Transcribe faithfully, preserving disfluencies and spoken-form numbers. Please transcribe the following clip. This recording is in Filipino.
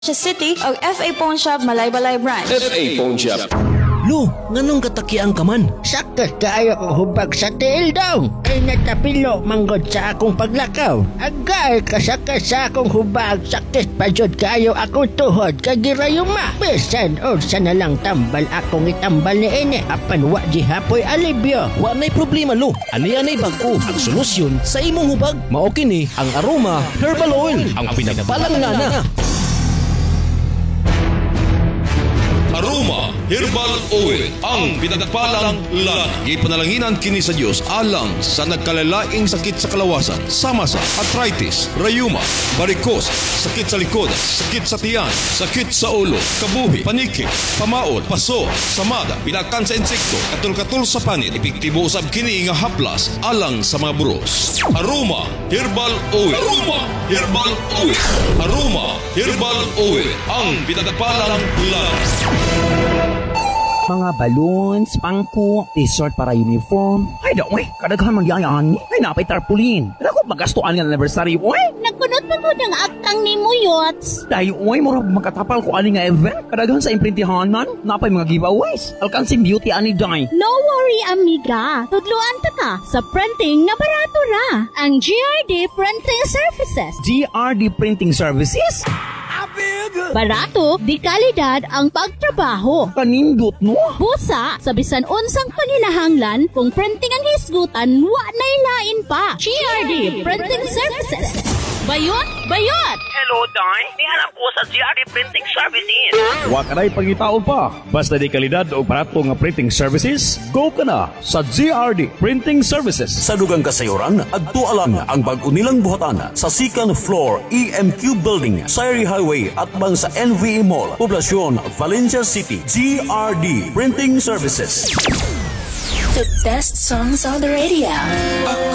sa City o F A Pawn Shop Malaybalay Branch. F A Pawn Shop. Lu, nganong katakian ka man? Sakit kaayo ko hubag sa tiil daw. Ay natapilo manggod sa akong paglakaw. Agay kasakit sa akong hubag. Sakit pa jud kaayo akong tuhod kagirayuma. Bisan o sa nalang tambal akong itambal ni ine. Apan wa di hapoy alibyo. Wa nay problema, Lu. Ani-anay bag-o ang solusyon sa imong hubag. Mao kini ang Aroma Herbal Oil, ang pinagbalangana. Aroma Herbal Oil, ang pinagpalang lana. Ipanalanginan kini sa Dios alang sa nagkalalaing sakit sa kalawasan, sama sa arthritis, rayuma, varicose, sakit sa likod, sakit sa tiyan, sakit sa ulo, kabuhi, paniki, pamaod, paso, samada, pinakan sa insekto, katul-katul sa panit, epektibo usab kini nga haplas alang sa mga buros. Aroma Herbal Oil. Aroma Herbal Oil. Aroma Herbal Oil, ang pinagpalang lana. Mga balloons, pangko, t-shirt para uniform. Ay, daw, eh, kadaghan magyayaan. Ay, napay tarpaulin. Ako, magastuan nga anniversary, oy. Nagkunot pa ko ng aktang ni mo, Yots. Dahil, oy, mura makatapal ko ani nga event. Kadaghan sa imprintihan man. Napay mga giveaways. Alkansing beauty ani day. No worry, amiga. Tudluan ta ka sa printing nga barato ra. Ang G R D Printing Services. G R D Printing Services? Barato, di kalidad ang pagtrabaho. Kanindot, no? Busa, sa bisan unsang panginahanglan, kung printing ang hisgutan, wa nay lain pa. G R D Printing Services. Bayot, bayot! Hello, Day. Nihanap ko sa G R D Printing Services. Wa ka na'y pangitao pa. Basta di kalidad o barato nga printing services, go ka na sa G R D Printing Services. Sa dugang kasayuran, adto alang ang bag-o nilang buhatan sa second floor E M Q Building, Sayri Highway at bang sa N V A Mall, Poblacion, Valencia City. G R D Printing Services. The best songs on the radio.